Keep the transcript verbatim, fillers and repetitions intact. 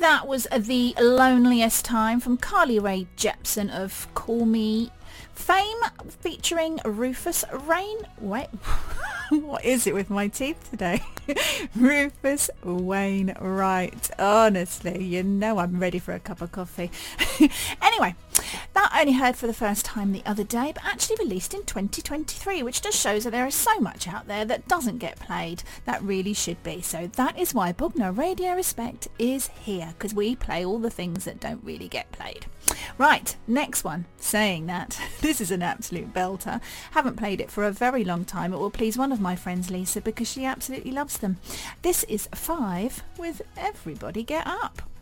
That was The Loneliest Time from Carly Rae Jepsen of Call Me fame, featuring Rufus Rain. Wait, what is it with my teeth today? Rufus Wainwright. Honestly, you know I'm ready for a cup of coffee. Anyway, that I only heard for the first time the other day, but actually released in twenty twenty-three, which just shows that there is so much out there that doesn't get played that really should be. So that is why Bogner Radio Respect is here, because we play all the things that don't really get played. Right, next one. Saying that, this is an absolute belter. Haven't played it for a very long time. It will please one of my friends, Lisa, because she absolutely loves them. This is Five with Everybody Get Up.